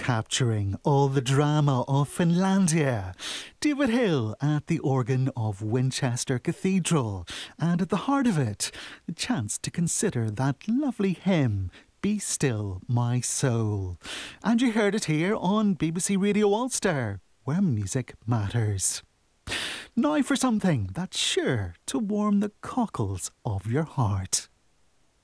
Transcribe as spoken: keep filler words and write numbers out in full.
Capturing all the drama of Finlandia, David Hill at the organ of Winchester Cathedral, and at the heart of it, the chance to consider that lovely hymn, Be Still My Soul. And you heard it here on B B C Radio Ulster, where music matters. Now for something that's sure to warm the cockles of your heart.